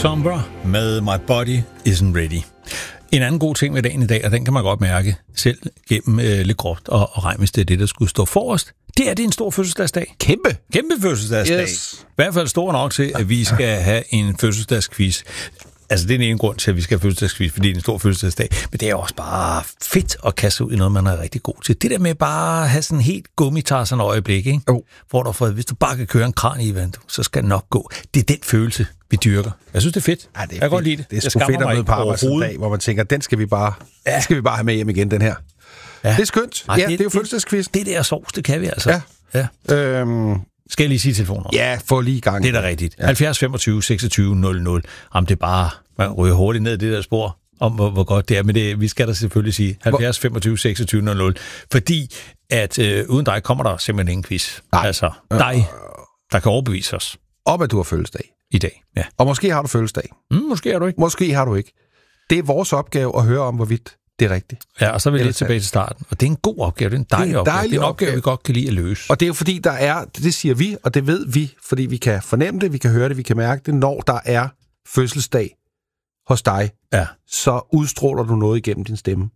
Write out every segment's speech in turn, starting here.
Sombra med My Body Isn't Ready. En anden god ting med dagen i dag, og den kan man godt mærke selv gennem lidt groft og regn, hvis det er det, der skulle stå forrest, det er en stor fødselsdagsdag. Kæmpe fødselsdagsdag. Yes. I hvert fald stor nok til, at vi skal have en fødselsdagsquiz. Altså, det er den ene grund til, at vi skal have fødselsdagsquiz, fordi det er en stor fødselsdagsdag. Men det er også bare fedt at kaste ud i noget, man er rigtig god til. Det der med bare at have sådan en helt gummitarsen øjeblik, ikke? Hvor du får, hvis du bare kan køre en kran i vand, så skal det nok gå. Det er den følelse, vi dyrker. Jeg synes, det er fedt. Ja, det er jeg kan godt lide det. Det er sgu fedt at møde på arbejdsdag, hvor man tænker, den skal vi bare have med hjem igen, den her. Ja. Det er skønt. Ja, det er jo fødselsdagsquiz. Det der sovs, det kan vi altså. Ja. Skal jeg lige sige telefonen? Ja, få lige i gang. Det er da rigtigt. Ja. 70 25 26 00. Jamen, det er bare, man ryger hurtigt ned i det der spor om, hvor godt det er. Men vi skal da selvfølgelig sige 70 25 26 00. Fordi at uden dig kommer der simpelthen ingen quiz. Nej. Altså, dig, der kan overbevise os. Om at du har fødselsdag. I dag, ja. Og måske har du fødselsdag. Måske har du ikke. Måske har du ikke. Det er vores opgave at høre om, hvorvidt det er rigtigt. Ja, og så vil jeg lidt tilbage til starten. Og det er en god opgave, det er en dejlig opgave. Det er en opgave, vi godt kan lide at løse. Og det er jo fordi, der er, det siger vi, og det ved vi, fordi vi kan fornemme det, vi kan høre det, vi kan mærke det, når der er fødselsdag hos dig, så udstråler du noget igennem din stemme.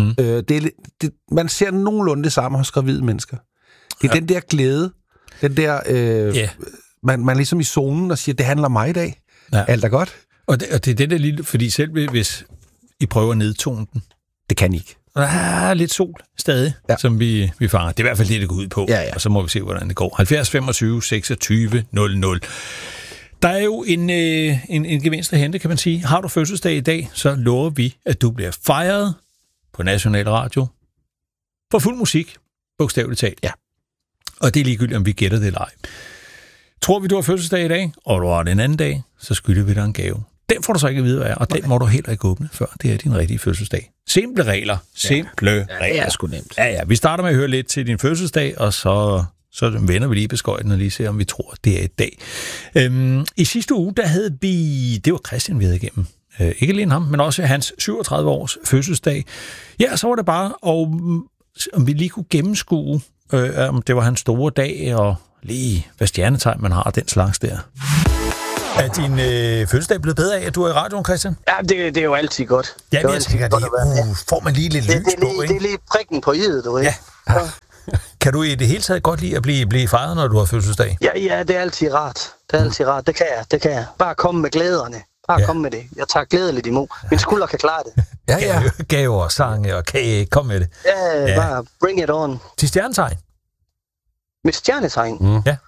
Man ser nogenlunde det samme hos gravide mennesker. Det er den der glæde, den der, man ligesom i zonen og siger, det handler om mig i dag. Ja. Alt er godt. Og det er det der lille, fordi selv hvis I prøver at nedtone den. Det kan I ikke. Der er lidt sol stadig, som vi fanger. Det er i hvert fald det går ud på, og så må vi se, hvordan det går. 70 25 26 00. Der er jo en gevinst at hente, kan man sige. Har du fødselsdag i dag, så lover vi, at du bliver fejret på National Radio for fuld musik, bogstaveligt talt. Ja. Og det er ligegyldigt, om vi gætter det eller ej. Tror vi, du har fødselsdag i dag, og du har det en anden dag, så skylder vi dig en gave. Den får du så ikke at vide, hvad er, og den må du heller ikke åbne, før det er din rigtige fødselsdag. Simple regler. Regler. Det er sgu nemt. Ja. Vi starter med at høre lidt til din fødselsdag, og så vender vi lige beskøjten og lige ser, om vi tror, det er i dag. I sidste uge, der havde vi... Det var Christian, vi havde igennem. Ikke alene ham, men også hans 37 års fødselsdag. Ja, så var det bare, om vi lige kunne gennemskue, om det var hans store dag, og lige hvad stjernetegn man har, den slags der. Er din fødselsdag blevet bedre af, at du er i radioen, Christian? Ja, det er jo altid godt. Ja, det er altid godt. Får man lige lidt lys på, ikke? Det er lige prikken på i'et, du ved. Ja. Kan du i det hele taget godt lide at blive fejret, når du har fødselsdag? Ja, det er altid rart. Det kan jeg. Bare komme med glæderne. Bare komme med det. Jeg tager glædeligt imod. Min skulder kan klare det. Ja. Gaver, sange og kage. Kom med det. Ja, bare bring it on. Til stjernetegn? Mit stjernetegn? Ja.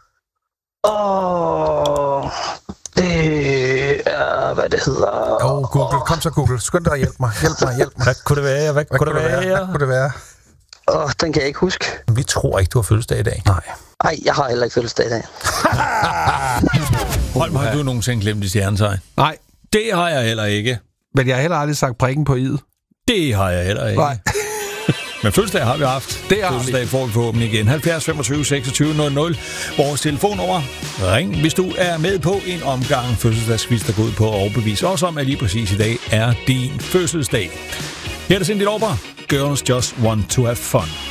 Det er, hvad det hedder... Google. Kom så, Google. Skynd dig at hjælpe mig. Hvad kunne det være? Hvad kunne det være? Den kan jeg ikke huske. Vi tror ikke, du har fødselsdag i dag. Nej, jeg har heller ikke fødselsdag i dag. Holm, har du nogensinde glemt dit stjernetegn? Nej. Det har jeg heller ikke. Men jeg har heller aldrig sagt prikken på i'et. Det har jeg heller ikke. Nej. Men fødselsdag har vi haft. Det har fødselsdag får vi forhåbentlig igen. 70 25 26 00. Vores telefonnummer. Ring, hvis du er med på en omgang fødselsdagsquiz, der går ud på at overbevise os om, at lige præcis i dag er din fødselsdag. Her er det Cyndi Lauper. Girls Just Want to Have Fun.